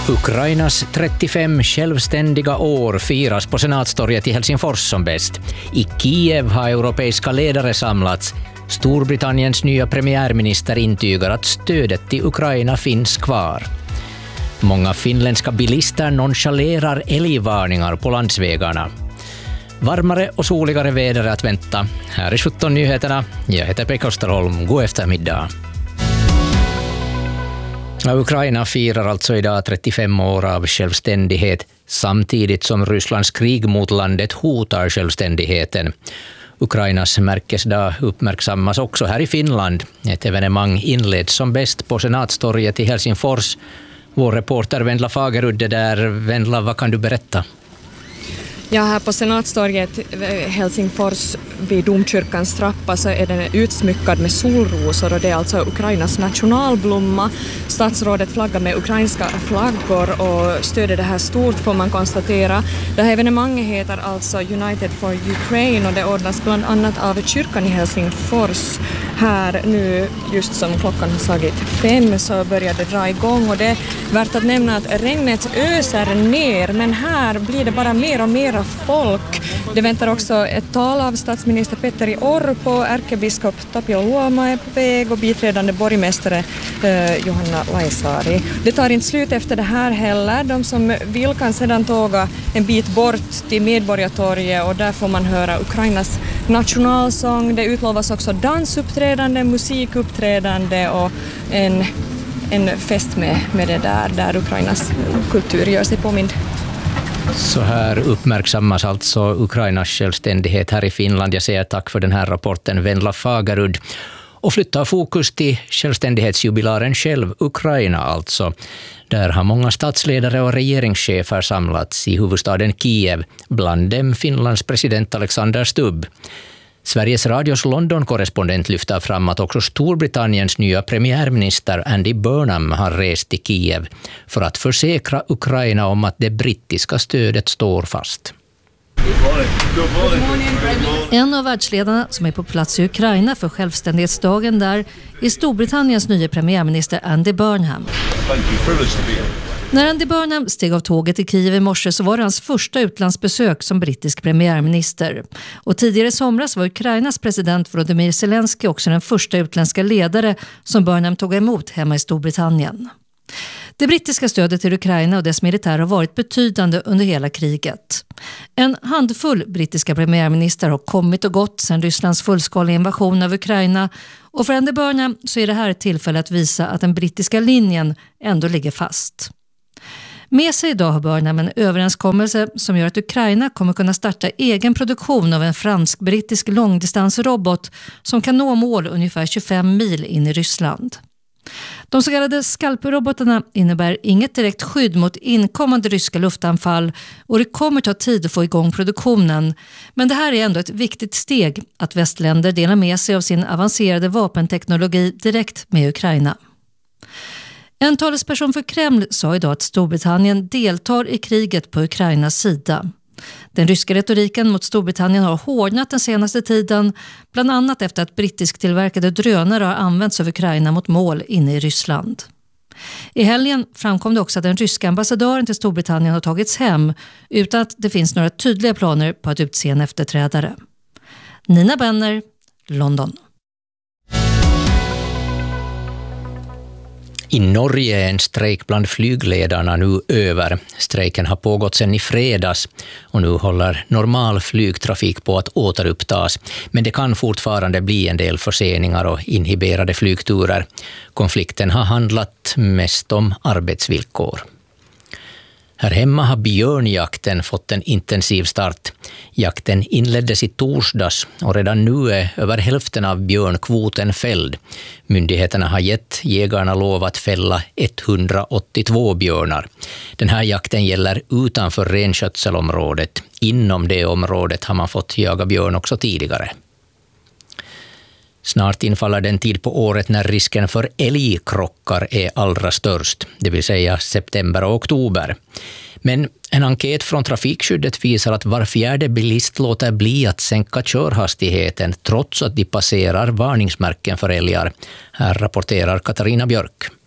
Ukrainas 35 självständiga år firas på Senatstorget i Helsingfors som bäst. I Kiev har europeiska ledare samlats. Storbritanniens nya premiärminister intygar att stödet till Ukraina finns kvar. Många finländska bilister nonchalerar älgvarningar på landsvägarna. Varmare och soligare väder att vänta. Här är 17 nyheterna. Jag heter Pekka Österholm. God eftermiddag. Ukraina firar alltså idag 35 år av självständighet samtidigt som Rysslands krig mot landet hotar självständigheten. Ukrainas märkesdag uppmärksammas också här i Finland. Ett evenemang inleds som bäst på Senatstorget i Helsingfors. Vår reporter Vendla Fagerud är där. Vendla, vad kan du berätta? Ja, här på Senatstorget Helsingfors vid domkyrkans trappa så är den utsmyckad med solrosor och det är alltså Ukrainas nationalblomma. Statsrådet flaggar med ukrainska flaggor och stöder det här stort får man konstatera. Det här evenemanget heter alltså United for Ukraine och det ordnas bland annat av kyrkan i Helsingfors. Här nu, just som klockan har slagit 5 så börjar det dra igång och det är värt att nämna att regnet öser ner men här blir det bara mer och mer folk. Det väntar också ett tal av statsminister Petteri Orpo, ärkebiskop Tapio Luoma är på väg och biträdande borgmästare Johanna Laisari. Det tar inte slut efter det här heller. De som vill kan sedan tåga en bit bort till Medborgartorget och där får man höra Ukrainas nationalsång. Det utlovas också dansuppträdande, musikuppträdande och en fest med det där Ukrainas kultur gör sig påmind. Så här uppmärksammas alltså Ukrainas självständighet här i Finland. Jag säger tack för den här rapporten, Vendla Fagerud. Och flyttar fokus till självständighetsjubilaren själv, Ukraina alltså. Där har många statsledare och regeringschefer samlats i huvudstaden Kiev, bland dem Finlands president Alexander Stubb. Sveriges Radios London-korrespondent lyfter fram att också Storbritanniens nya premiärminister Andy Burnham har rest till Kiev för att försäkra Ukraina om att det brittiska stödet står fast. En av världsledarna som är på plats i Ukraina för självständighetsdagen där är Storbritanniens nya premiärminister Andy Burnham. När Andy Burnham steg av tåget i Kiev i morse så var det hans första utlandsbesök som brittisk premiärminister. Och tidigare i somras var Ukrainas president Volodymyr Zelensky också den första utländska ledare som Burnham tog emot hemma i Storbritannien. Det brittiska stödet till Ukraina och dess militär har varit betydande under hela kriget. En handfull brittiska premiärminister har kommit och gått sedan Rysslands fullskaliga invasion av Ukraina och för Andy Burnham så är det här ett tillfälle att visa att den brittiska linjen ändå ligger fast. Med sig idag har Burnham en överenskommelse som gör att Ukraina kommer kunna starta egen produktion av en fransk-brittisk långdistansrobot som kan nå mål ungefär 25 mil in i Ryssland. De så kallade skalprobotarna innebär inget direkt skydd mot inkommande ryska luftanfall och det kommer ta tid att få igång produktionen. Men det här är ändå ett viktigt steg att västländer delar med sig av sin avancerade vapenteknologi direkt med Ukraina. En talesperson för Kreml sa idag att Storbritannien deltar i kriget på Ukrainas sida. Den ryska retoriken mot Storbritannien har hårdnat den senaste tiden, bland annat efter att brittisk tillverkade drönare har använts av Ukraina mot mål inne i Ryssland. I helgen framkom det också att den ryska ambassadören till Storbritannien har tagits hem utan att det finns några tydliga planer på att utse en efterträdare. Nina Benner, London. I Norge är en strejk bland flygledarna nu över. Strejken har pågått sedan i fredags och nu håller normal flygtrafik på att återupptas. Men det kan fortfarande bli en del förseningar och inhiberade flygturer. Konflikten har handlat mest om arbetsvillkor. Här hemma har björnjakten fått en intensiv start. Jakten inleddes i torsdags och redan nu är över hälften av björnkvoten fälld. Myndigheterna har gett jägarna lov att fälla 182 björnar. Den här jakten gäller utanför renskötselområdet. Inom det området har man fått jaga björn också tidigare. Snart infaller den tid på året när risken för älgkrockar är allra störst, det vill säga september och oktober. Men en enkät från Trafikskyddet visar att var fjärde bilist låter bli att sänka körhastigheten trots att de passerar varningsmärken för älgar. Här rapporterar Katarina Björk.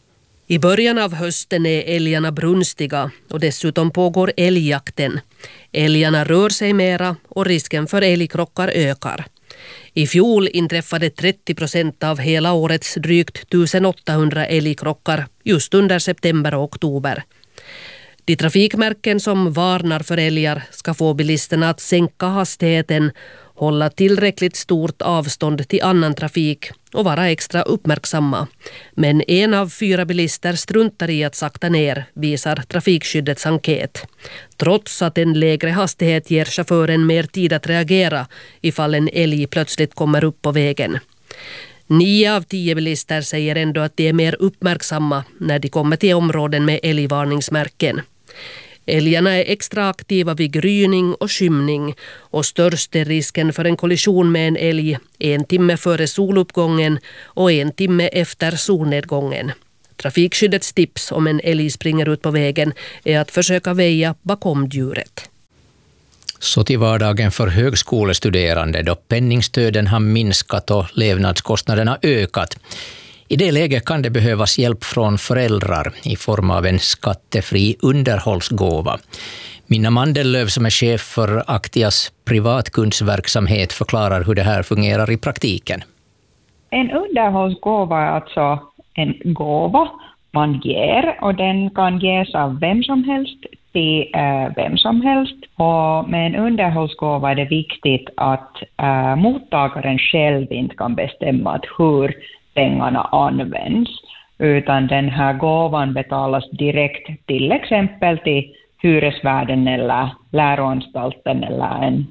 I början av hösten är älgarna brunstiga och dessutom pågår älgjakten. Älgarna rör sig mera och risken för älgkrockar ökar. I fjol inträffade 30% av hela årets drygt 1800 älgkrockar just under september och oktober. De trafikmärken som varnar för älgar ska få bilisterna att sänka hastigheten, hålla tillräckligt stort avstånd till annan trafik och vara extra uppmärksamma. Men 1 av 4 bilister struntar i att sakta ner, visar trafikskyddets enkät. Trots att en lägre hastighet ger chauffören mer tid att reagera ifall en älg plötsligt kommer upp på vägen. 9 av 10 bilister säger ändå att de är mer uppmärksamma när de kommer till områden med älgvarningsmärken. Älgarna är extra aktiva vid gryning och skymning och störst är risken för en kollision med en älg 1 timme före soluppgången och 1 timme efter solnedgången. Trafikskyddets tips om en älg springer ut på vägen är att försöka väja bakom djuret. Så till vardagen för högskolestuderande då penningstöden har minskat och levnadskostnaderna ökat. I det läget kan det behövas hjälp från föräldrar i form av en skattefri underhållsgåva. Minna Mandelöv som är chef för Aktias privatkundsverksamhet förklarar hur det här fungerar i praktiken. En underhållsgåva är alltså en gåva man ger och den kan ges av vem som helst till vem som helst. Och med en underhållsgåva är det viktigt att mottagaren själv inte kan bestämma att hur pengarna används, utan den här gåvan betalas direkt till exempel till hyresvärden eller läroanstalten eller en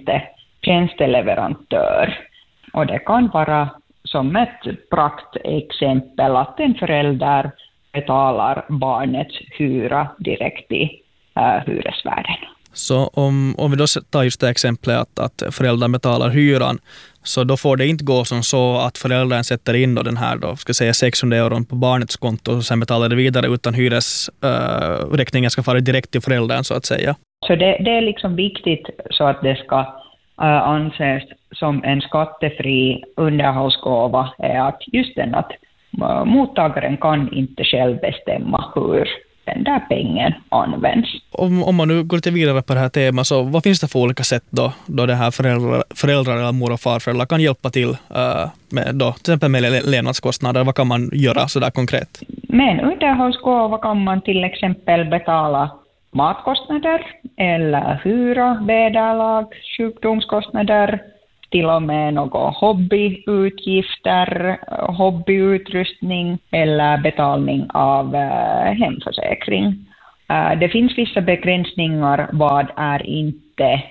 tjänsteleverantör. Och det kan vara som ett praktexempel att en förälder betalar barnets hyra direkt till hyresvärden. Så om vi då tar just det exemplet att föräldern betalar hyran, så då får det inte gå som så att föräldern sätter in då den här då, ska säga 600 euro på barnets konto och sen betalar det vidare, utan hyresräkningen ska fara direkt till föräldern så att säga. Så det är liksom viktigt så att det ska anses som en skattefri underhållsgåva är att just den att mottagaren kan inte själv bestämma hur den där pengen används. Om man nu går lite vidare på det här temat, så vad finns det för olika sätt då det här föräldrar eller mor- och farföräldrar kan hjälpa till med då, till exempel med levnadskostnader? Vad kan man göra så där konkret? Med en underhållsgåva kan man till exempel betala matkostnader eller hyra, vederlag, sjukdomskostnader, till och med några hobbyutgifter, hobbyutrustning eller betalning av hemförsäkring. Det finns vissa begränsningar vad är inte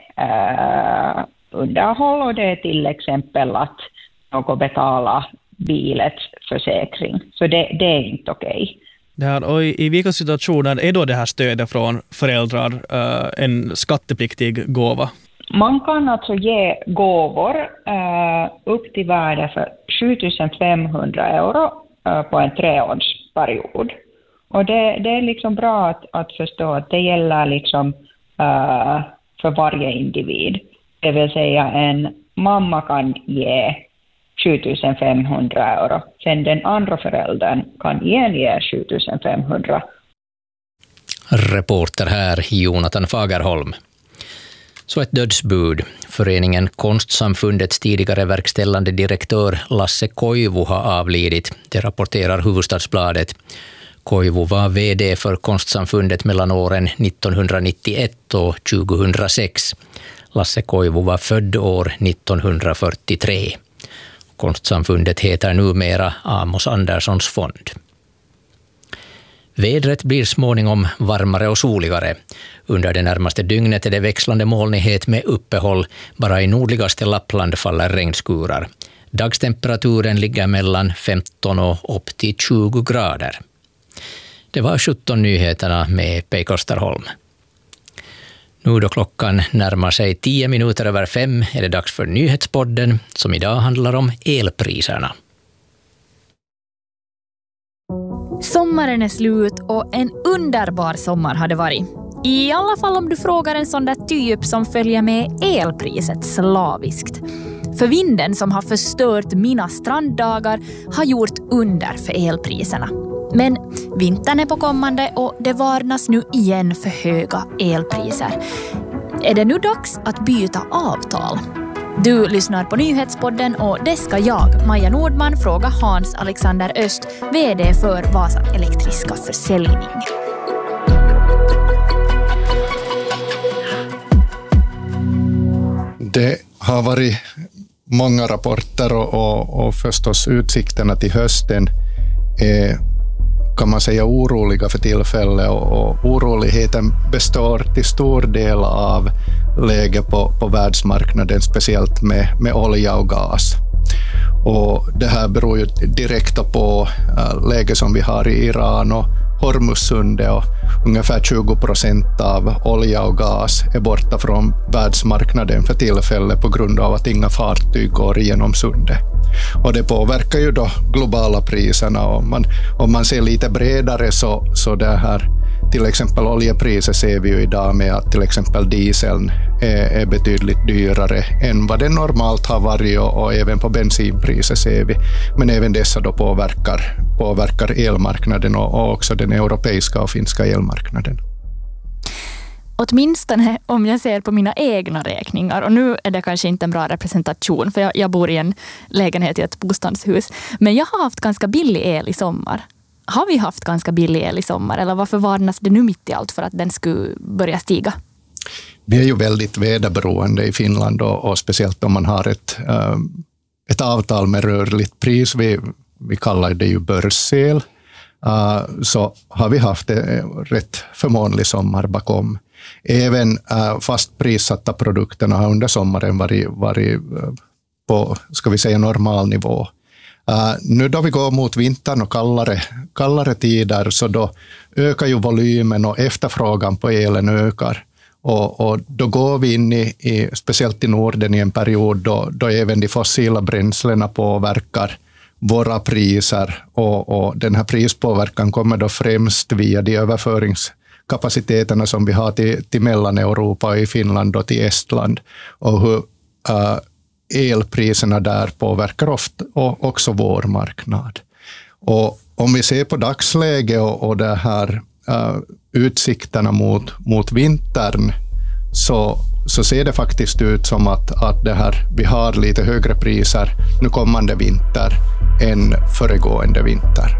underhåll, och det är till exempel att något betala bilets försäkring. Så det är inte okej. Och i vilka situationer är då det här stödet från föräldrar en skattepliktig gåva? Man kan alltså ge gåvor upp till värde för 7500 euro på en 3-årsperiod. Och det är liksom bra att förstå att det gäller liksom för varje individ. Det vill säga en mamma kan ge 7500 euro. Sen den andra föräldern kan ge 7500. Reporter här, Jonathan Fagerholm. Så ett dödsbud. Föreningen Konstsamfundets tidigare verkställande direktör Lasse Koivu har avlidit. Det rapporterar Hufvudstadsbladet. Koivu var vd för Konstsamfundet mellan åren 1991 och 2006. Lasse Koivu var född år 1943. Konstsamfundet heter numera Amos Anderssons fond. Vädret blir småningom varmare och soligare. Under det närmaste dygnet är det växlande molnighet med uppehåll. Bara i nordligaste Lappland faller regnskurar. Dagstemperaturen ligger mellan 15 och upp till 20 grader. Det var 17 nyheterna med Pekka Österholm. Nu då klockan närmar sig 10 minuter över 5 är det dags för nyhetspodden som idag handlar om elpriserna. Sommaren är slut och en underbar sommar har det varit. I alla fall om du frågar en sån där typ som följer med elpriset slaviskt. För vinden som har förstört mina stranddagar har gjort under för elpriserna. Men vintern är på kommande och det varnas nu igen för höga elpriser. Är det nu dags att byta avtal? Du lyssnar på Nyhetspodden och det ska jag, Maja Nordman, fråga Hans Alexander Öst, vd för Vasa Elektriska Försäljning. Det har varit många rapporter och förstås utsikterna till hösten är, kan man säga, oroliga för tillfället, och oroligheten består till stor del av läge på världsmarknaden, speciellt med olja och gas. Och det här beror ju direkt på läge som vi har i Iran och Hormuzsundet, och ungefär 20% av olja och gas är borta från världsmarknaden för tillfället på grund av att inga fartyg går igenom sundet. Och det påverkar ju då globala priserna, och om man ser lite bredare så det här, till exempel oljepriser ser vi ju idag med att till exempel dieseln är betydligt dyrare än vad det normalt har varit, och även på bensinpriser ser vi. Men även dessa då påverkar elmarknaden och också den europeiska och finska elmarknaden. Åtminstone om jag ser på mina egna räkningar, och nu är det kanske inte en bra representation för jag bor i en lägenhet i ett bostadshus, men jag har haft ganska billig el i sommar. Har vi haft ganska billig el i sommar, eller varför varnas det nu mitt i allt för att den skulle börja stiga? Vi är ju väldigt väderberoende i Finland, och speciellt om man har ett avtal med rörligt pris, vi kallar det ju börsel, så har vi haft en rätt förmånlig sommar bakom. Även fast prissatta produkterna har under sommaren varit på, ska vi säga, normal nivå. Nu då vi går mot vintern och kallare tider, så då ökar ju volymen och efterfrågan på elen ökar. Och då går vi in i speciellt i Norden, i en period då även de fossila bränslena påverkar våra priser, och den här prispåverkan kommer då främst via de överföringskapaciteterna som vi har till Mellaneuropa, i Finland och till Estland, och hur elpriserna där påverkar ofta också vår marknad. Och om vi ser på dagsläge och det här utsikterna mot vintern, så ser det faktiskt ut som att det här, vi har lite högre priser nu kommande vinter än föregående vinter.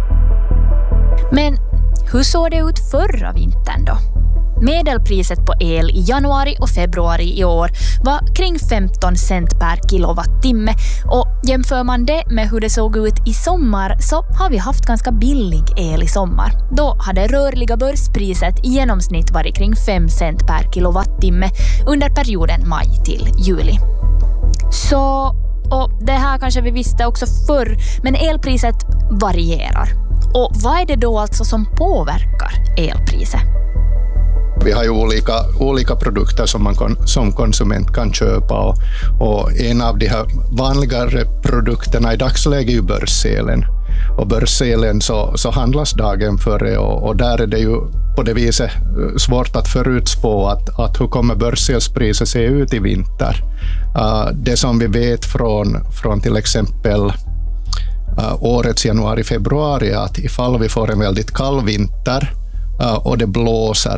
Men hur såg det ut förra vintern då? Medelpriset på el i januari och februari i år var kring 15 cent per kilowattimme, och jämför man det med hur det såg ut i sommar så har vi haft ganska billig el i sommar. Då hade rörliga börspriset i genomsnitt varit kring 5 cent per kilowattimme under perioden maj till juli. Så, och det här kanske vi visste också förr, men elpriset varierar. Och vad är det då alltså som påverkar elpriset? Vi har ju olika produkter som man som konsument kan köpa, och en av de här vanligare produkterna i dagsläget är ju börselen. Och börselen så handlas dagen före, och där är det ju på det viset svårt att förutspå att hur kommer börselspriset se ut i vinter. Det som vi vet från till exempel årets januari-februari är att ifall vi får en väldigt kall vinter och det blåser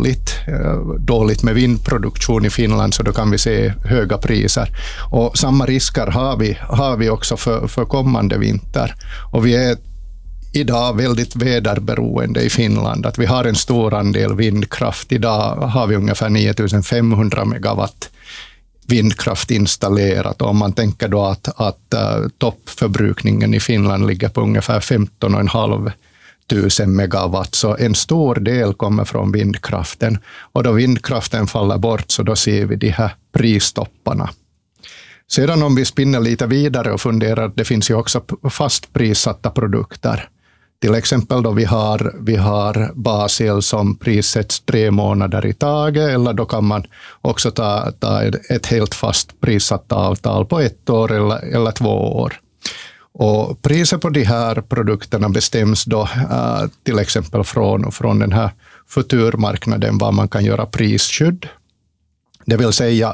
dåligt med vindproduktion i Finland, så då kan vi se höga priser. Och samma risker har vi också för kommande vinter. Och vi är idag väldigt väderberoende i Finland, att vi har en stor andel vindkraft. Idag har vi ungefär 9500 megawatt vindkraft installerat. Och om man tänker då att toppförbrukningen i Finland ligger på ungefär 15,5 1000 megawatt, så en stor del kommer från vindkraften. Och då vindkraften faller bort, så då ser vi de här pristopparna. Sedan om vi spinner lite vidare och funderar, det finns ju också fastprissatta produkter. Till exempel då vi har basel som prissätts 3 månader i taget, eller då kan man också ta ett helt fast prissatt avtal på 1 år eller 2 år. Och priset på de här produkterna bestäms då till exempel från den här futurmarknaden, var man kan göra prisskydd. Det vill säga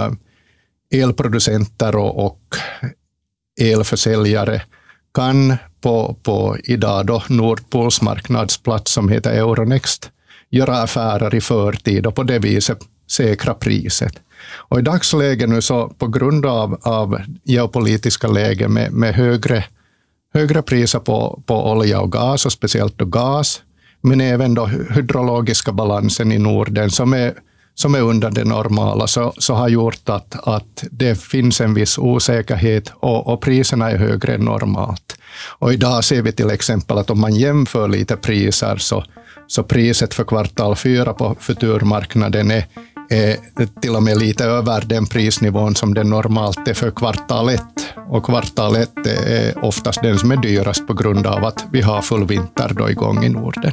elproducenter och elförsäljare kan på idag då Nordpols marknadsplats som heter Euronext göra affärer i förtid och på det viset säkra priset. Och i dagsläget nu så på grund av geopolitiska läge med högre priser på olja och gas och speciellt då gas, men även då hydrologiska balansen i Norden som är under det normala så har gjort att det finns en viss osäkerhet och priserna är högre än normalt. Och idag ser vi till exempel att om man jämför lite priser så priset för kvartal 4 på futurmarknaden är till och med lite över den prisnivån som det normalt är för kvartal 1. Och kvartal 1 är oftast den som är dyrast på grund av att vi har full vinter då igång i Norden.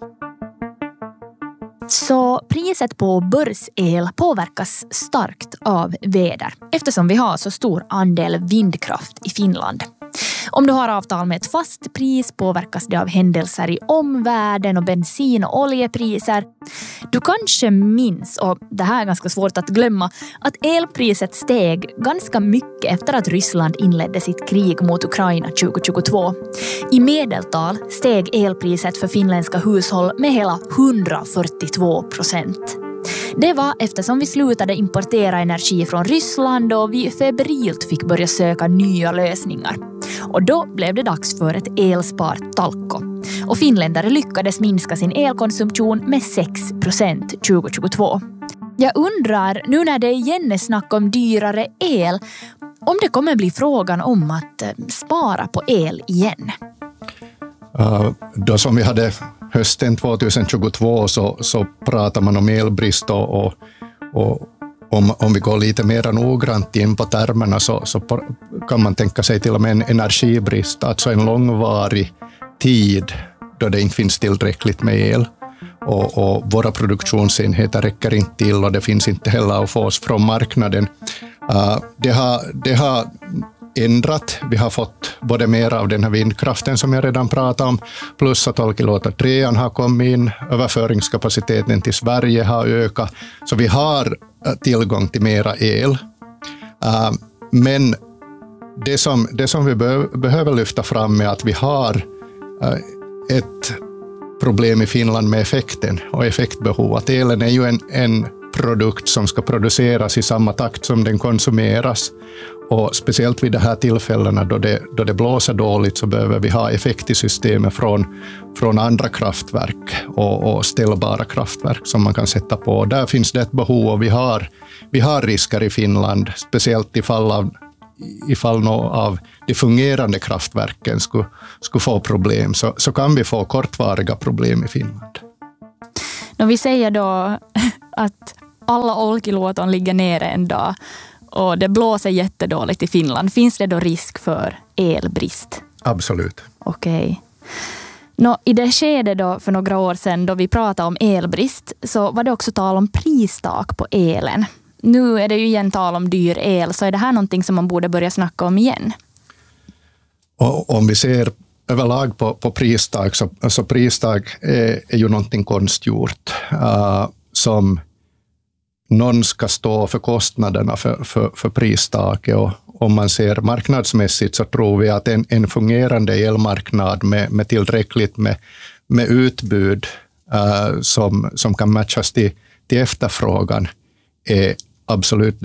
Så priset på börsel påverkas starkt av väder eftersom vi har så stor andel vindkraft i Finland. Om du har avtal med ett fast pris påverkas det av händelser i omvärlden och bensin- och oljepriser. Du kanske minns, och det här är ganska svårt att glömma, att elpriset steg ganska mycket efter att Ryssland inledde sitt krig mot Ukraina 2022. I medeltal steg elpriset för finländska hushåll med hela 142%. Det var eftersom vi slutade importera energi från Ryssland och vi febrilt fick börja söka nya lösningar. Och då blev det dags för ett elspartalko. Och finländare lyckades minska sin elkonsumtion med 6% 2022. Jag undrar, nu när det igen är snack om dyrare el, om det kommer bli frågan om att spara på el igen. Då som vi hade hösten 2022 så pratar man om elbrist och om vi går lite mer noggrant in på termerna så kan man tänka sig till och med en energibrist, alltså en långvarig tid då det inte finns tillräckligt med el och våra produktionsenheter räcker inte till och det finns inte heller att få oss från marknaden. Det har ändrat. Vi har fått både mer av den här vindkraften som jag redan pratade om, plus att Olkiluoto 3 har kommit in, överföringskapaciteten till Sverige har ökat, så vi har tillgång till mera el. Men det som vi behöver lyfta fram är att vi har ett problem i Finland med effekten och effektbehov. Att elen är ju en produkt som ska produceras i samma takt som den konsumeras. Och speciellt vid de här tillfällena då det blåser dåligt så behöver vi ha effekt i systemet från andra kraftverk och ställbara kraftverk som man kan sätta på. Där finns det ett behov och vi har risker i Finland, speciellt ifall några av de fungerande kraftverken skulle få problem så kan vi få kortvariga problem i Finland. När vi säger då att alla Olkiluoton ligger nere en dag och det blåser jättedåligt i Finland, finns det då risk för elbrist? Absolut. Okej. I det skedet då för några år sedan då vi pratade om elbrist så var det också tal om pristak på elen. Nu är det ju igen tal om dyr el, så är det här någonting som man borde börja snacka om igen? Och om vi ser överlag på pristak så pristak är ju någonting konstgjort som någon ska stå för kostnaderna för pristaket. Och om man ser marknadsmässigt så tror vi att en fungerande elmarknad med tillräckligt med utbud som kan matchas till efterfrågan är absolut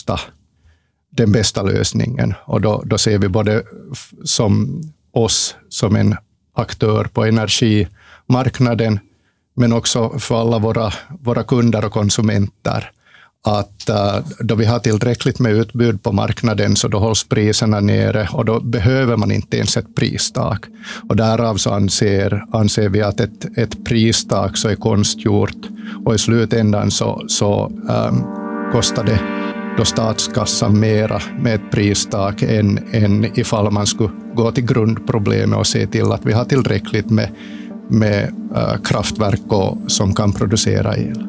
den bästa lösningen. Och då ser vi både som oss som en aktör på energimarknaden men också för alla våra kunder och konsumenter att då vi har tillräckligt med utbud på marknaden så då hålls priserna nere och då behöver man inte ens ett pristak. Och därav så anser vi att ett pristak så är konstgjort och i slutändan så kostar det då statskassan mera med ett pristak än ifall man skulle gå till grundproblemet och se till att vi har tillräckligt med kraftverk som kan producera el.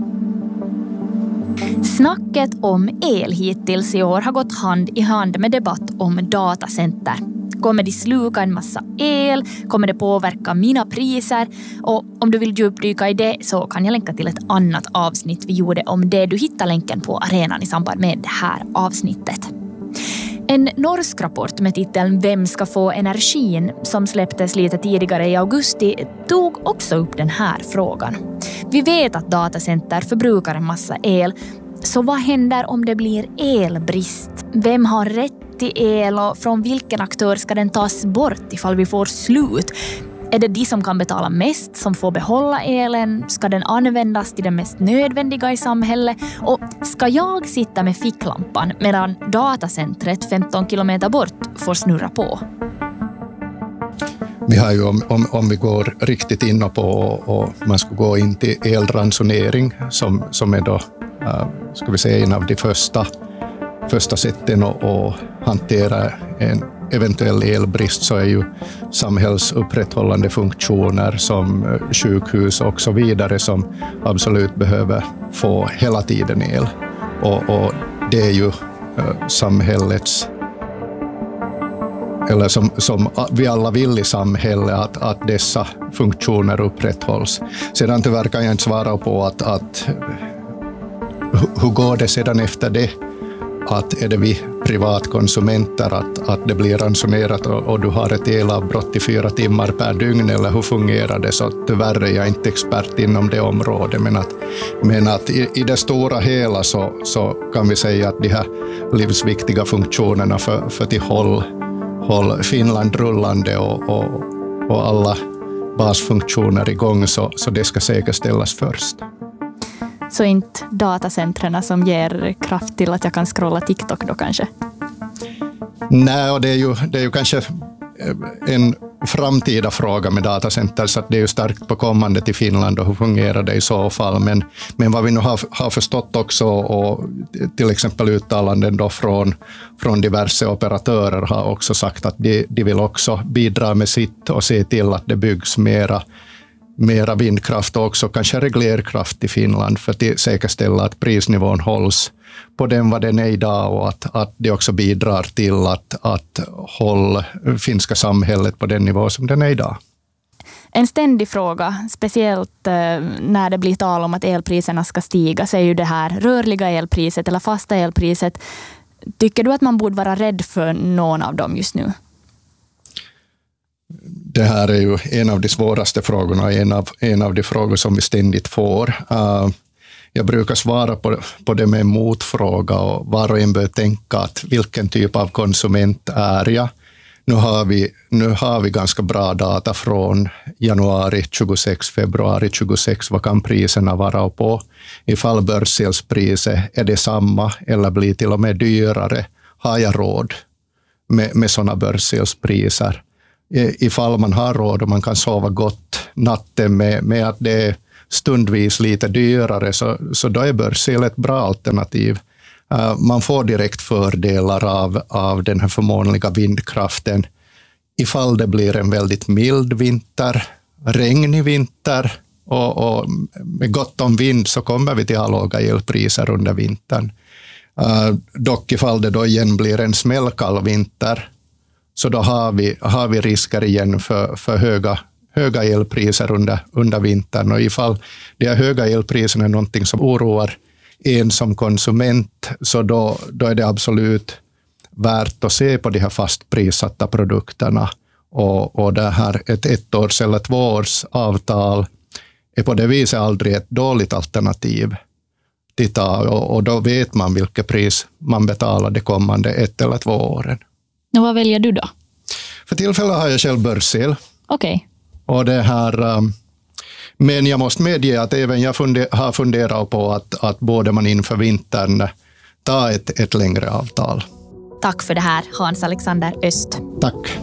Snacket om el hittills i år har gått hand i hand med debatt om datacenter. Kommer de sluka en massa el? Kommer det påverka mina priser? Och om du vill djupdyka i det så kan jag länka till ett annat avsnitt vi gjorde om det. Du hittar länken på arenan i samband med det här avsnittet. En norsk rapport med titeln Vem ska få energin, som släpptes lite tidigare i augusti, tog också upp den här frågan. Vi vet att datacenter förbrukar en massa el, så vad händer om det blir elbrist? Vem har rätt till el och från vilken aktör ska den tas bort ifall vi får slut? Är det de som kan betala mest som får behålla elen? Ska den användas till det mest nödvändiga i samhället? Och ska jag sitta med ficklampan medan datacentret 15 kilometer bort får snurra på? Vi har ju, om vi går riktigt in på och man ska gå in till elransonering som är då, ska vi säga, en av de första sätten att hantera en eventuell elbrist, så är ju samhällsupprätthållande funktioner som sjukhus och så vidare som absolut behöver få hela tiden el. Och det är ju samhällets, eller som vi alla vill i samhället, att dessa funktioner upprätthålls. Sedan tyvärr kan jag inte svara på att hur går det sedan efter det? Att är det vi privatkonsumenter att det blir ransonerat och du har ett elavbrott i 4 timmar per dygn, eller hur fungerar det? Så tyvärr är jag inte expert inom det området, men att i det stora hela så kan vi säga att de här livsviktiga funktionerna för till håll Finland rullande och alla basfunktioner igång, så det ska säkerställas först. Så inte datacentren som ger kraft till att jag kan scrolla TikTok då kanske? Nej, och det är ju kanske en framtida fråga med datacenter, så att det är ju starkt på kommande till Finland och hur fungerar det i så fall. Men vad vi nu har förstått också, och till exempel uttalanden då från diverse operatörer har också sagt att de vill också bidra med sitt och se till att det byggs mera vindkraft och också kanske reglerkraft i Finland för att säkerställa att prisnivån hålls på den vad den är idag, och att det också bidrar till att hålla finska samhället på den nivå som den är idag. En ständig fråga, speciellt när det blir tal om att elpriserna ska stiga, så är ju det här rörliga elpriset eller fasta elpriset. Tycker du att man borde vara rädd för någon av dem just nu? Det här är ju en av de svåraste frågorna, en av de frågor som vi ständigt får. Jag brukar svara på det med en motfråga, och var och en bör tänka att vilken typ av konsument är jag? Nu har vi ganska bra data från januari 26, februari 26, vad kan priserna vara på? Ifall börselspriset är det samma eller blir till och med dyrare, har jag råd med sådana börselspriser? Ifall man har råd och man kan sova gott natten med att det är stundvis lite dyrare, så då är börsel ett bra alternativ. Man får direkt fördelar av den här förmånliga vindkraften. Ifall det blir en väldigt mild vinter, regnig vinter och med gott om vind, så kommer vi till att ha låga elpriser under vintern. Dock ifall det då igen blir en smällkall vinter, så då har vi risker igen för höga elpriser under vintern. Och ifall de här höga elpriserna är någonting som oroar en som konsument, så då är det absolut värt att se på de här fastprissatta produkterna. Och det här ett 1-års eller 2-års avtal är på det viset aldrig ett dåligt alternativ. Och då vet man vilket pris man betalar de kommande 1 eller 2 åren. Och vad väljer du då? För tillfället har jag själv börsel. Okej. Och det här, men jag måste medge att även jag har funderat på att både man inför vintern ta ett längre avtal. Tack för det här, Hans Alexander Öst. Tack.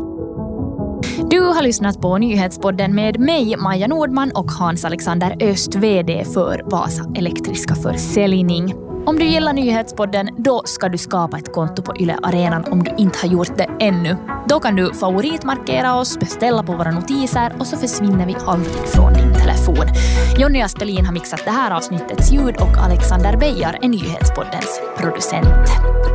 Du har lyssnat på Nyhetspodden med mig, Maja Nordman, och Hans Alexander Öst, vd för Vasa Elektriska Försäljning. Om du gillar Nyhetspodden, då ska du skapa ett konto på Yle Arenan om du inte har gjort det ännu. Då kan du favoritmarkera oss, beställa på våra notiser och så försvinner vi aldrig från din telefon. Jonny Aspelin har mixat det här avsnittets ljud och Alexander Beijar är Nyhetspoddens producent.